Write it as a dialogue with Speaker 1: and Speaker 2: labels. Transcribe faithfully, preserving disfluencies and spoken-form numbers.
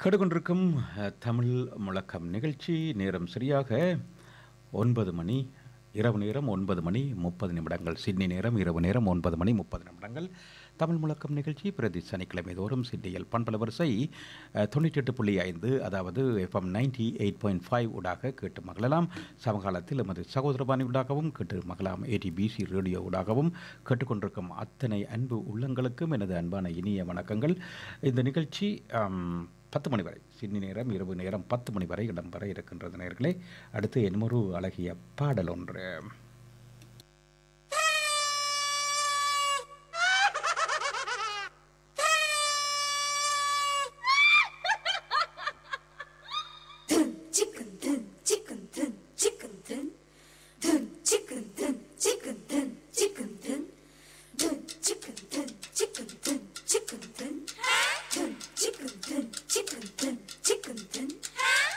Speaker 1: கேட்டுக்கொண்டிருக்கும் அஹ், தமிழ் முழக்கம் நிகழ்ச்சி நேரம் சரியாக ஒன்பது மணி இரவு நேரம் ஒன்பது மணி முப்பது நிமிடங்கள். சிட்னி நேரம் இரவு நேரம் ஒன்பது மணி முப்பது நிமிடங்கள். தமிழ் முழக்கம் நிகழ்ச்சி பிரதி சனிக்கிழமை தோறும் சிட்னியில் பண்பல வரிசை அஹ், தொண்ணூற்றி எட்டு புள்ளி ஐந்து அதாவது FM ninety eight point five ஊடாக கேட்டு மகளலாம். சமகாலத்தில் எமது சகோதரபாணி ஊடாகவும் கேட்டு மகளலாம். ஏடிபிசி ரேடியோ ஊடாகவும் கேட்டுக்கொண்டிருக்கும் அத்தனை அன்பு உள்ளங்களுக்கும் எனது அன்பான இனிய வணக்கங்கள். இந்த நிகழ்ச்சி ஆம், பத்து மணி வரை சிட்னி நேரம் இரவு நேரம் பத்து மணி வரை இடம்பெற இருக்கின்றது நேயர்களே. அடுத்து என்னமொரு அழகிய பாடல் ஒன்று.